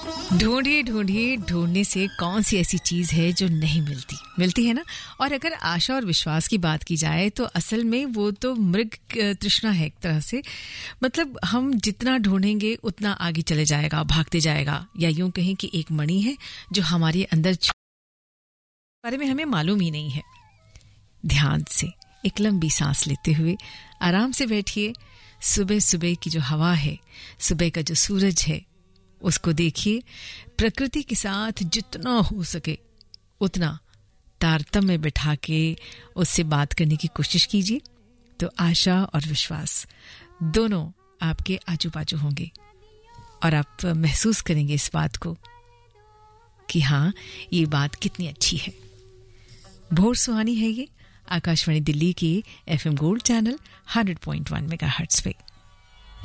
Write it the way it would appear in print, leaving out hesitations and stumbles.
ढूंढिए ढूंढिए, ढूंढने से कौन सी ऐसी चीज है जो नहीं मिलती है ना। और अगर आशा और विश्वास की बात की जाए तो असल में वो तो मृग तृष्णा है एक तरह से। मतलब हम जितना ढूंढेंगे उतना आगे चले जाएगा, भागते जाएगा, या यूं कहें कि एक मणि है जो हमारे अंदर बारे में हमें मालूम ही नहीं है। ध्यान से एक लंबी सांस लेते हुए आराम से बैठिए। सुबह सुबह की जो हवा है, सुबह का जो सूरज है, उसको देखिए। प्रकृति के साथ जितना हो सके उतना तारतम्य बिठा के उससे बात करने की कोशिश कीजिए, तो आशा और विश्वास दोनों आपके आजू बाजू होंगे और आप महसूस करेंगे इस बात को कि हाँ, ये बात कितनी अच्छी है। भोर सुहानी है ये आकाशवाणी दिल्ली के FM गोल्ड चैनल 100.1 मेगाहर्ट्ज पे।